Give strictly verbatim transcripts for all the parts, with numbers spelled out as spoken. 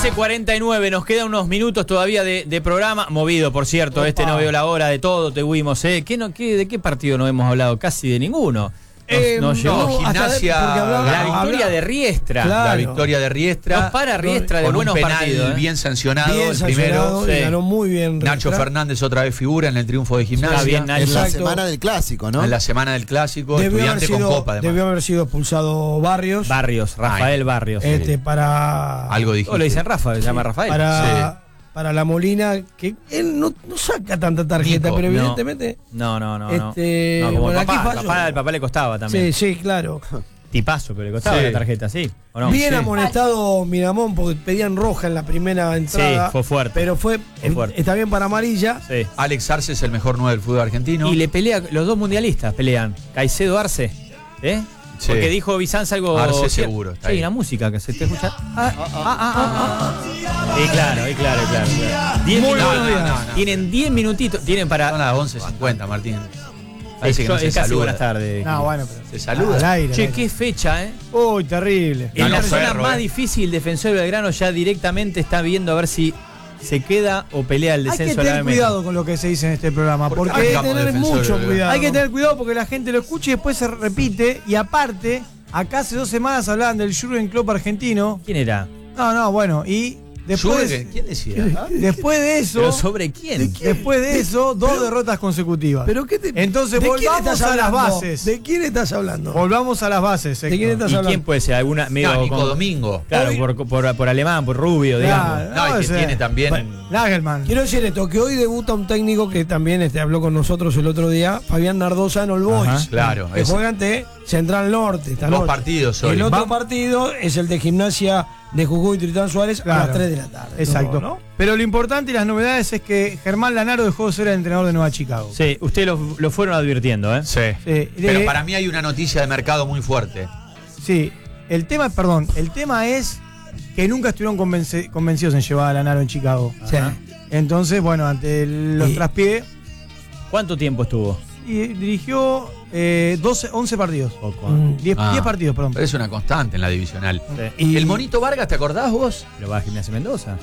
once cuarenta y nueve, nos quedan unos minutos todavía de, de programa. Movido, por cierto, Opa. este no veo la hora de todo, te huimos, ¿eh? ¿Qué no, qué, ¿De qué partido no hemos hablado? Casi de ninguno. Nos, eh, nos llevó no, Gimnasia, de, hablaba, la victoria habla, de Riestra. Claro. La victoria de Riestra. No para Riestra de con buenos un penal partidos, ¿eh? bien sancionado. bien el sancionado, primero. sí. Ganó muy bien Nacho Riestra. Fernández otra vez figura en el triunfo de Gimnasia. Está bien, Nacho. En la Exacto. semana del clásico, ¿no? En la semana del clásico, Debió haber, estudiante sido, con copa además. debió haber sido expulsado Barrios. Barrios, Rafael Ay, Barrios. este, para. Algo dijiste. Oh, le dicen Rafa, se llama Rafael. Para, para la Molina, que él no, no saca tanta tarjeta, Nico, pero no. evidentemente. No, no, no. Este, no. no como bueno, el papá, aquí el falló. papá, el papá le costaba también. Sí, sí, claro. Tipazo, pero le costaba Sí. la tarjeta, ¿sí? ¿O no? Bien Sí. amonestado Miramón porque pedían roja en la primera entrada. Sí, fue fuerte. Pero fue, Fue fuerte. está bien para amarilla. Sí. Alex Arce es el mejor nueve del fútbol argentino. Y le pelea, los dos mundialistas pelean. Caicedo Arce. ¿Eh? Sí. Porque dijo Bizanza algo. Arce cier- seguro, está Sí, ahí. la música que se te escucha. Ah, ah, ah, ah, ah. Y claro, y claro, y claro. claro. Diez Muy minutos. buenos días. No, no, no. Tienen diez minutitos. Tienen para. Son las once cincuenta, Martín. Parece que no es se casi saluda. buenas tardes. No, bueno, pero. Se saluda. Al aire, Che, al aire. qué fecha, ¿eh? Uy, terrible. En Ganó la zona Ferro, más eh. difícil, Defensor de Belgrano ya directamente está viendo a ver si se queda o pelea el Hay descenso que a la tener B. cuidado con lo que se dice en este programa, ¿Por qué porque hay que arrancamos tener Defensor mucho de- cuidado. Hay que no? tener cuidado porque la gente lo escucha y después se repite. Y aparte, acá hace dos semanas hablaban del Jürgen Klopp argentino. ¿Quién era? No, no, bueno, y después, Jürgen, ¿quién decía? después de eso, ¿Pero sobre quién? después de eso, dos derrotas consecutivas. ¿Pero qué te, Entonces ¿de quién volvamos estás a las hablando? bases. ¿De quién estás hablando? Volvamos a las bases. ¿De quién Héctor. estás ¿Y hablando? quién puede ser? ¿Alguna medio No, Nico con- Domingo. Claro, Hoy- por, por, por alemán, por rubio, digamos. Claro. No, y No, que ese- tiene también. Bueno, Nagelman. Quiero decir esto, que hoy debuta un técnico que también este, habló con nosotros el otro día, Fabián Nardosa en All Boys. Ajá. Claro, Que ese. juega ante Central Norte. esta Dos noche. partidos Y hoy. el otro Vamos. partido es el de Gimnasia de Jujuy y Tritán Suárez a Claro. las tres de la tarde. Exacto. ¿no? Pero lo importante y las novedades es que Germán Lanaro dejó de ser el entrenador de Nueva Chicago. Sí, ustedes lo, lo fueron advirtiendo, ¿eh? Sí. Sí, Pero de- para mí hay una noticia de mercado muy fuerte. Sí, el tema, perdón, el tema es que nunca estuvieron convence- convencidos en llevar a Lanaro en Chicago. Sí. Entonces, bueno, ante el- los Y- traspiés, ¿Cuánto tiempo estuvo? y dirigió eh, doce, once partidos. Poco. Mm. diez, Ah. diez partidos, perdón. Pero es una constante en la divisional. Sí. Y- ¿El Monito Vargas, te acordás vos? Pero va a Gimnasia Mendoza.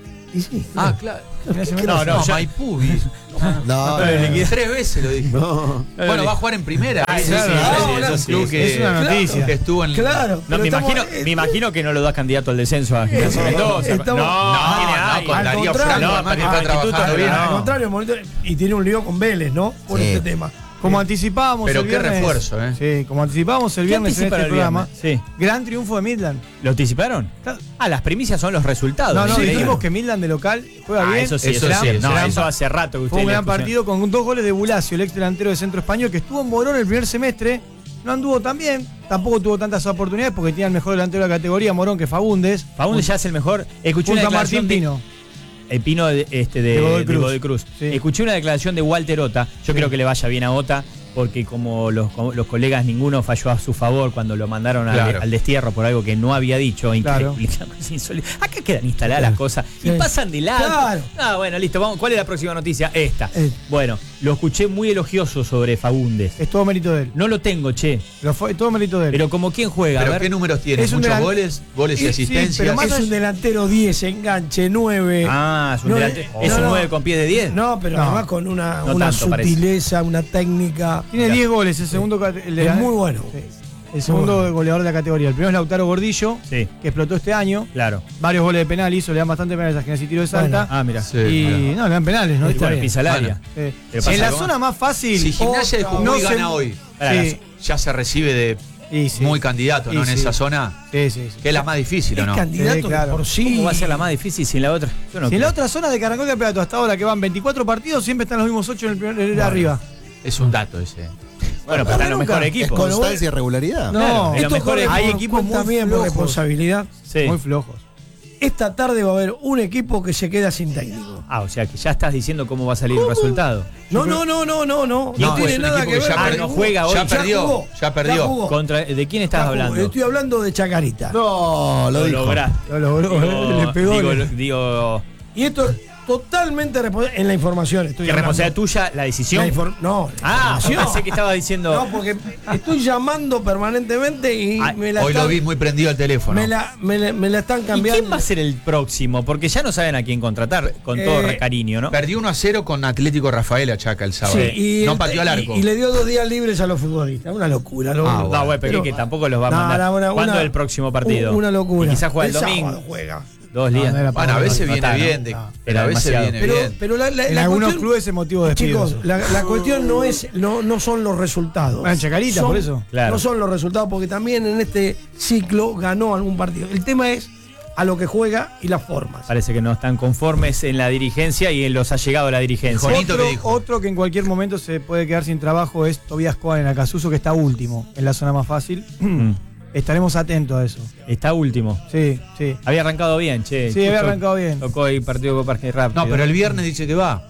y sí, Ah, claro. No, no, ya- Maipú. vi. No, No, le quedé tres veces lo dije. no. Bueno, va a jugar en primera. Ah, sí, Es sí, un sí, club eso sí, club sí, que- es una noticia. que estuvo en. Claro. No, pero me estamos- imagino, eh, me imagino que no lo das candidato al descenso a Gimnasia Mendoza. estamos- no, No, tiene no, ahí. con al Darío contrario, Franco, no, además que para está el instituto trabajando no, bien. Al no. contrario, Monito- y tiene un lío con Vélez, ¿no? Por Sí. este tema. Como anticipábamos Pero el qué viernes. refuerzo, ¿eh? Sí, como anticipábamos el ¿Qué viernes en este anticiparon el programa. viernes? Sí. Gran triunfo de Midland. ¿Lo anticiparon? Ah, las primicias son los resultados. No, no, Sí, dijimos claro. que Midland de local juega Ah, bien. eso sí, Eso eso, sí, sí. eso No, sí. eso hace rato que Fue ustedes un le gran pusieron. partido con dos goles de Bulacio, el ex delantero de Centro Español, que estuvo en Morón el primer semestre. No anduvo tan bien, tampoco tuvo tantas oportunidades porque tenía el mejor delantero de la categoría, Morón, que Faúndez. Faúndez ya es el mejor. Escuché una Junto a declaración Martín de- Pino. El Pino de, este, de, De Godoy de Cruz. Godoy Cruz. Sí. Escuché una declaración de Walter Ota. Yo Sí. creo que le vaya bien a Ota, porque como los, como los colegas, ninguno falló a su favor cuando lo mandaron al, Claro. al destierro por algo que no había dicho. Claro. Increíble, una cosa insólita. Acá quedan instaladas las cosas y Sí. pasan de lado. Claro. Ah, bueno, listo. Vamos. ¿Cuál es la próxima noticia? Esta. Eh. Bueno, lo escuché muy elogioso sobre Faúndez. Es todo mérito de él. No lo tengo, che. Lo fue, todo mérito de él. Pero como quién juega. A ¿Pero ver. qué números tiene? Es un ¿Muchos delan- goles? ¿Goles y Sí, sí, asistencias? pero más Es un delantero diez, enganche nueve. Ah, es un, No, delante- eh, es no, un no. nueve con pies de diez. No, pero No. además con una, No una tanto, parece. sutileza, una técnica. Tiene Mirá. diez goles, el segundo cate- el de Es la- muy bueno. Sí. El segundo bueno. goleador de la categoría. El primero es Lautaro Gordillo, Sí, que explotó este año. claro. Varios goles de penal hizo, le dan bastante penales a Gimnasia y Tiro de Salta. Ah, mira. Sí, y mirá. no, le dan penales, ¿no? Y Está bueno, bien. pisa el área. Sí. Pero pasa En la algo. zona más fácil. Si Gimnasia de otra- Jujuy no se- gana hoy, Sí. ya se recibe de Y sí. muy candidato, ¿no? Y En sí. esa zona, Sí, sí, sí. que es la más difícil, ¿o Es no? candidato Sí, claro. de por sí. ¿Cómo va a ser la más difícil sin la otra? Yo no Si en creo. la otra zona de que arrancó el campeonato hasta ahora, que van veinticuatro partidos, siempre están los mismos ocho en el primer en el de arriba. Es un dato ese. Bueno, pero están los nunca. mejores ¿Es equipos. constancia y regularidad? No, Claro, en los Esto mejores corre hay por equipos cuenta muy mía por flojos. responsabilidad. Sí. Muy flojos. Esta tarde va a haber un equipo que se queda sin técnico. Ah, o sea que ya estás diciendo cómo va a salir el resultado. No, no, no, no, no, no. No, No es tiene un nada equipo que que ver. ya Ah, con- no juega hoy. Ya perdió, jugó, ya perdió. jugó. Contra, ¿De quién estás Ya jugó. hablando? Estoy hablando de Chacarita. No, lo dijo. lograste. Lo logró, Digo, le pegó. digo, le- digo, Y esto, totalmente responsable en la información. Estoy ¿Qué hablando. responsabilidad tuya? ¿La decisión? La infor- no, la Ah, información. pensé que estaba diciendo. No, porque estoy llamando permanentemente y Ah, me la Hoy están, lo vi muy prendido al teléfono. me la, me la- me la están ¿Y cambiando. quién va a ser el próximo? Porque ya no saben a quién contratar, con todo Eh, cariño, ¿no? Perdió uno a cero con Atlético Rafael Chaca el sábado. Sí, y no el- pateó al arco. Y, y le dio dos días libres a los futbolistas. Una locura. Lo, Ah, No, güey, pero, que tampoco los va a No, mandar. no, una- ¿Cuándo una- es el próximo partido? Una locura. Y quizás juega el, domingo. sábado juega. Dos días. No, no era Bueno, a No, veces no viene está, ¿no? bien, de- No. pero Era a veces demasiado. viene Pero, bien. pero la, la- En la algunos cuestión- clubes es motivo de despido. Chicos, la, la cuestión no es no, no son los resultados. Bueno, Chacarita, Son- por eso. Claro. No son los resultados, porque también en este ciclo ganó algún partido. El tema es a lo que juega y las formas. Parece que no están conformes en la dirigencia y en los ha llegado la dirigencia. Bonito Otro, que dijo. otro que en cualquier momento se puede quedar sin trabajo es Tobías Cohen en Acasuso, que está último en la zona más fácil. Mm. Estaremos atentos a eso. Está último. Sí, sí. Había arrancado bien, che. Sí, había Justo arrancado bien. Tocó el partido de Copa Argentina rápido. No, pero el viernes dice que va.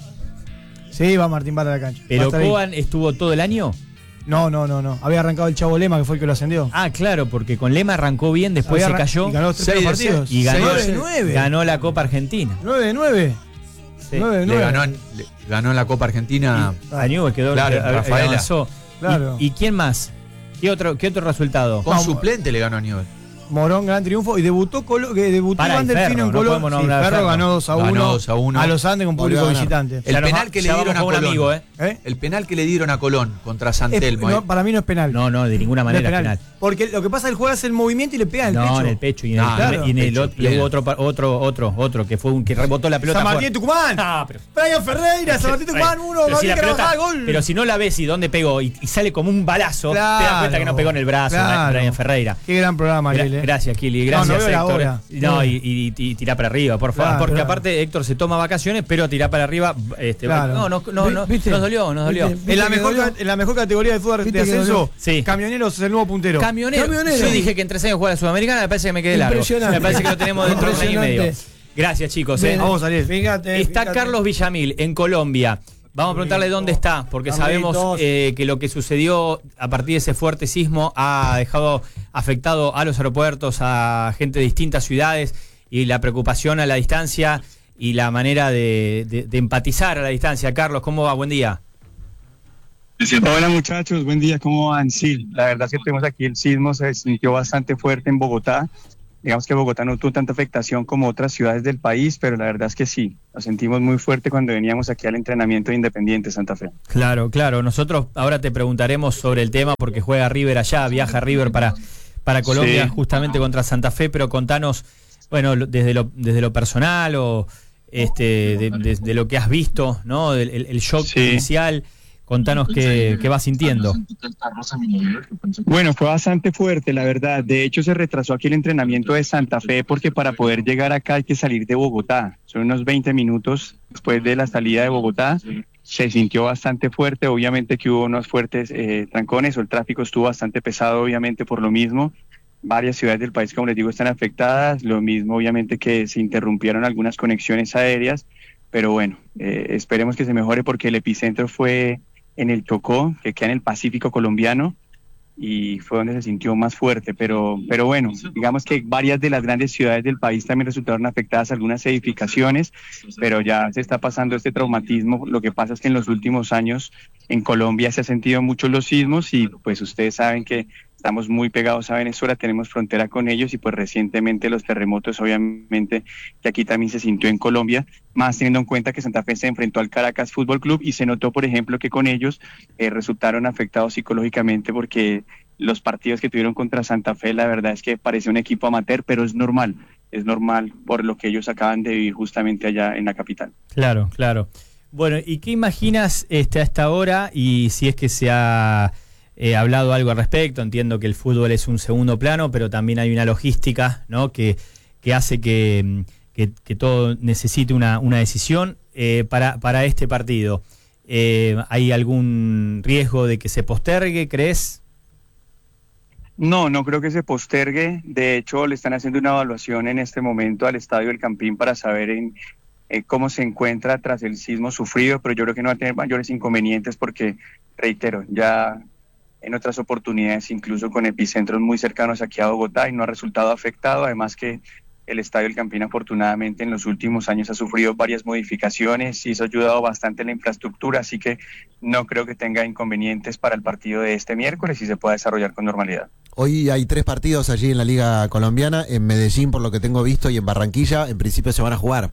Sí, va Martín Barra a la cancha. Va a ¿Pero estar ahí. Coan estuvo todo el año? No, no, no, no. Había arrancado el Chavo Lema, que fue el que lo ascendió. Ah, claro, porque con Lema arrancó bien, después Había se arran- cayó Y ganó los tres Seis de partidos. y ganó, nueve de nueve. ganó la Copa Argentina. nueve de nueve. Sí. nueve de Le nueve. ganó, en, le ganó en la Copa Argentina. A Newell's quedó Claro, eh, Rafaela. avanzó. Claro. ¿Y, y quién más? ¿Qué otro, qué otro resultado? Con No, suplente le ganó a Newell. Morón, gran triunfo. Y debutó, Colo- que debutó Pará, Iván y Delfino Ferro, en no Colón. podemos Sí, nombrar a Ferro Ferro. ganó dos a uno. Ganó dos a uno. A los Andes con público Volvió a ganar. visitante. El Ya nos penal va- que le ya dieron vamos a con un Colón. amigo, ¿eh? ¿Eh? El penal que le dieron a Colón contra San Es- Telmo. no, ¿eh? para mí no es penal. No, no, de ninguna No es manera es penal. Porque lo que pasa es que el juega hace el movimiento y le pega en el No, pecho. en el pecho. Y en el, No, claro, y en el pecho, otro, y pleno. hubo otro, pa- otro, otro, otro, que fue un que rebotó la pelota. San Martín de fuera. Tucumán. Ah, pero, Brian Ferreira, San Martín de Tucumán, uno, pero si la Gabriel pelota- Carvajal, gol. pero si no la ves y dónde pegó y, y sale como un balazo, te das Claro, cuenta que no pegó en el brazo, claro. Brian Ferreira. Qué gran programa, Gra- Ariel, eh. Gracias, Kili. No, Gracias, no veo la Héctor. hora. No, y, y, y tirá para arriba, por favor. Claro, porque claro. aparte Héctor se toma vacaciones, pero tirá para arriba. Este, Claro. No, no, no, no, ¿Viste? nos dolió, nos dolió. ¿Viste? En la, que mejor, dolió? ca- en la mejor categoría de fútbol de ¿Viste que ascenso, dolió? Sí. Camioneros es el nuevo puntero. Camionero. Camionero. Yo dije que en tres años juega la Sudamericana, me parece que me quedé largo. Impresionante. Me parece que lo tenemos dentro de un año y medio. Impresionante. Gracias, chicos. eh. Bien, Vamos, Ariel. Fíjate. Está fíjate. Carlos Villamil en Colombia. Vamos a preguntarle dónde está, porque Carlitos. sabemos eh, que lo que sucedió a partir de ese fuerte sismo ha dejado afectado a los aeropuertos, a gente de distintas ciudades y la preocupación a la distancia y la manera de, de- de empatizar a la distancia. Carlos, ¿cómo va? Buen día. Hola muchachos, buen día, ¿cómo van? Sí, la verdad es que tuvimos aquí el sismo, se sintió bastante fuerte en Bogotá. Digamos que Bogotá no tuvo tanta afectación como otras ciudades del país, pero la verdad es que sí, lo sentimos muy fuerte cuando veníamos aquí al entrenamiento de Independiente Santa Fe. Claro, claro. Nosotros ahora te preguntaremos sobre el tema porque juega River allá, viaja River para, para Colombia Sí. justamente contra Santa Fe, pero contanos, bueno, lo- desde lo, desde lo personal o este de, de- de lo que has visto, ¿no? El, el- el shock Sí. inicial, contanos qué, qué vas sintiendo. Bueno, fue bastante fuerte, la verdad. De hecho, se retrasó aquí el entrenamiento de Santa Fe porque para poder llegar acá hay que salir de Bogotá. Son unos veinte minutos después de la salida de Bogotá. Se sintió bastante fuerte, obviamente que hubo unos fuertes eh, trancones, o el tráfico estuvo bastante pesado, obviamente por lo mismo. Varias ciudades del país, como les digo, están afectadas. Lo mismo, obviamente, que se interrumpieron algunas conexiones aéreas. Pero bueno, eh, esperemos que se mejore porque el epicentro fue en el Chocó, que queda en el Pacífico colombiano, y fue donde se sintió más fuerte, pero, pero bueno, digamos que varias de las grandes ciudades del país también resultaron afectadas, algunas edificaciones, pero ya se está pasando este traumatismo. Lo que pasa es que en los últimos años en Colombia se han sentido mucho los sismos y pues ustedes saben que estamos muy pegados a Venezuela, tenemos frontera con ellos y pues recientemente los terremotos, obviamente que aquí también se sintió en Colombia, más teniendo en cuenta que Santa Fe se enfrentó al Caracas Fútbol Club y se notó, por ejemplo, que con ellos eh, resultaron afectados psicológicamente porque los partidos que tuvieron contra Santa Fe, la verdad es que parece un equipo amateur, pero es normal, es normal por lo que ellos acaban de vivir justamente allá en la capital. Claro, claro. Bueno, ¿y qué imaginas este, a esta hora? Y si es que se ha eh, hablado algo al respecto, entiendo que el fútbol es un segundo plano, pero también hay una logística, ¿no? que, que hace que, que, que todo necesite una, una decisión eh, para, para este partido. Eh, ¿Hay algún riesgo de que se postergue, crees? No, no creo que se postergue. De hecho, le están haciendo una evaluación en este momento al Estadio del Campín para saber en, eh, cómo se encuentra tras el sismo sufrido, pero yo creo que no va a tener mayores inconvenientes porque, reitero, ya en otras oportunidades, incluso con epicentros muy cercanos aquí a Bogotá, y no ha resultado afectado. Además que El Estadio El Campín afortunadamente en los últimos años ha sufrido varias modificaciones y eso ha ayudado bastante en la infraestructura, así que no creo que tenga inconvenientes para el partido de este miércoles y se pueda desarrollar con normalidad. Hoy hay tres partidos allí en la Liga Colombiana, en Medellín por lo que tengo visto y en Barranquilla, en principio se van a jugar.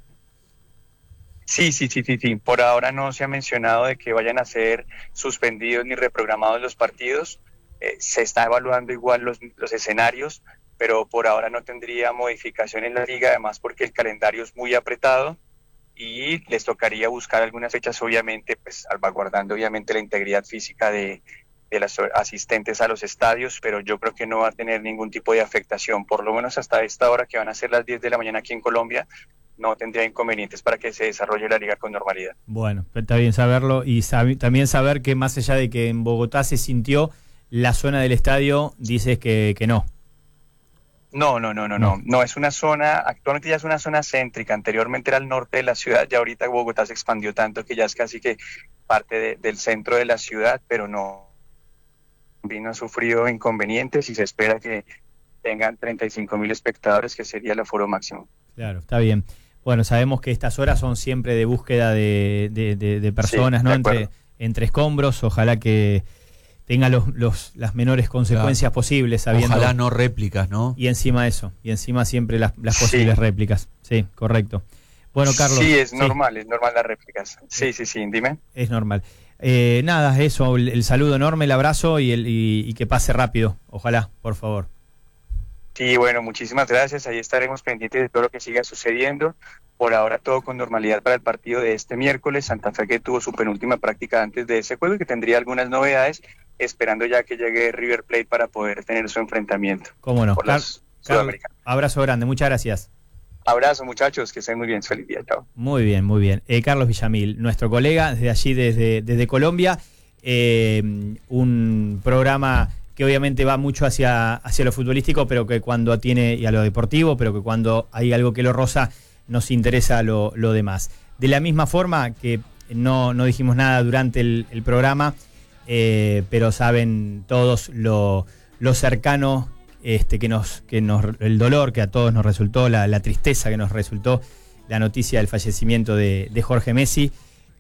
Sí, sí, sí, sí, sí. Por ahora no se ha mencionado de que vayan a ser suspendidos ni reprogramados los partidos. Eh, se está evaluando igual los, los escenarios, pero por ahora no tendría modificación en la liga, además porque el calendario es muy apretado y les tocaría buscar algunas fechas, obviamente, pues salvaguardando obviamente la integridad física de, de las asistentes a los estadios, pero yo creo que no va a tener ningún tipo de afectación, por lo menos hasta esta hora que van a ser las diez de la mañana aquí en Colombia, no tendría inconvenientes para que se desarrolle la liga con normalidad. Bueno, está bien saberlo y sab- también saber que más allá de que en Bogotá se sintió, la zona del estadio dices que, que no. No, no, no, no, no, no, es una zona, actualmente ya es una zona céntrica, anteriormente era al norte de la ciudad, ya ahorita Bogotá se expandió tanto que ya es casi que parte de, del centro de la ciudad, pero no, vino ha sufrido inconvenientes y se espera que tengan treinta y cinco mil espectadores, que sería el aforo máximo. Claro, está bien. Bueno, sabemos que estas horas son siempre de búsqueda de, de, de, de personas, sí, ¿no? de Entre, entre escombros, ojalá que tenga los, los, las menores consecuencias Claro. posibles, sabiendo. Ojalá no réplicas, ¿no? Y encima eso, y encima siempre las, las Sí. posibles réplicas. Sí, correcto. Bueno, Carlos. Sí, es normal, es normal las réplicas. Sí, sí, sí, dime. Es normal. Eh, nada, eso, el, el saludo enorme, el abrazo y, el, y, y que pase rápido. Ojalá, por favor. Sí, bueno, muchísimas gracias. Ahí estaremos pendientes de todo lo que siga sucediendo. Por ahora todo con normalidad para el partido de este miércoles. Santa Fe que tuvo su penúltima práctica antes de ese juego y que tendría algunas novedades, esperando ya que llegue River Plate para poder tener su enfrentamiento. Cómo no. Por Car- los Carlos, sudamericanos. abrazo grande, muchas gracias. Abrazo muchachos, que estén muy bien. Feliz día, chao. Muy bien, muy bien. Eh, Carlos Villamil, nuestro colega desde allí, desde, desde Colombia, eh, un programa que obviamente va mucho hacia, hacia lo futbolístico, pero que cuando tiene, y a lo deportivo, pero que cuando hay algo que lo roza, nos interesa lo, lo demás. De la misma forma que no, no dijimos nada durante el, el programa, eh, pero saben todos lo, lo cercano este, que nos, que nos, el dolor que a todos nos resultó, la, la tristeza que nos resultó la noticia del fallecimiento de, de Jorge Messi.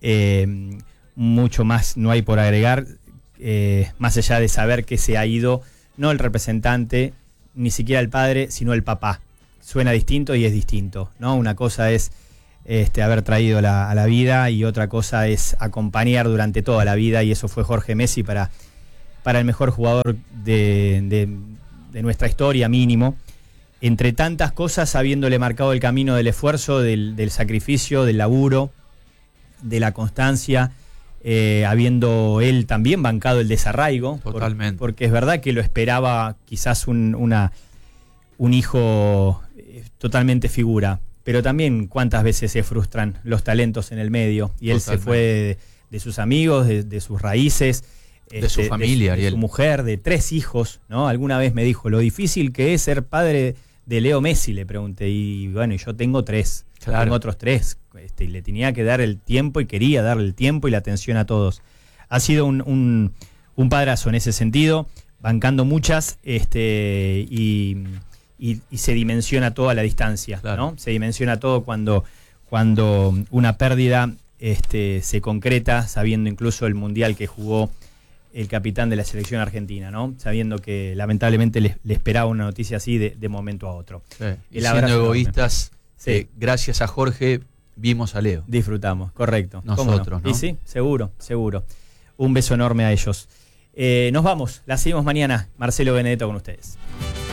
Eh, mucho más no hay por agregar. Eh, más allá de saber que se ha ido, no el representante, ni siquiera el padre, sino el papá. Suena distinto y es distinto, ¿no? Una cosa es este, haber traído la, a la vida y otra cosa es acompañar durante toda la vida, y eso fue Jorge Messi para, para el mejor jugador de, de, de nuestra historia, mínimo. Entre tantas cosas, habiéndole marcado el camino del esfuerzo, del, del sacrificio, del laburo, de la constancia. Eh, habiendo él también bancado el desarraigo. Totalmente. Por, porque es verdad que lo esperaba quizás un, una, un hijo eh, totalmente figura, pero también cuántas veces se frustran los talentos en el medio, y él Totalmente. se fue de, de sus amigos, de, de sus raíces, De su familia, de, de Ariel. su mujer, de tres hijos, ¿no? Alguna vez me dijo lo difícil que es ser padre de Leo Messi, le pregunté, y bueno, y yo tengo tres, Claro. tengo otros tres, este, y le tenía que dar el tiempo y quería darle el tiempo y la atención a todos. Ha sido un, un, un padrazo en ese sentido, bancando muchas, este, y, y, y se dimensiona todo a la distancia, Claro. ¿no? Se dimensiona todo cuando, cuando una pérdida este, se concreta, sabiendo incluso el mundial que jugó el capitán de la selección argentina, ¿no? Sabiendo que lamentablemente le, le esperaba una noticia así de, de momento a otro. Sí. Y El siendo abrazo egoístas, Sí. eh, gracias a Jorge vimos a Leo. Disfrutamos, correcto. ¿Cómo Nosotros, ¿no? Y sí, seguro, seguro. Un beso enorme a ellos. Eh, nos vamos, la seguimos mañana. Marcelo Benedetto con ustedes.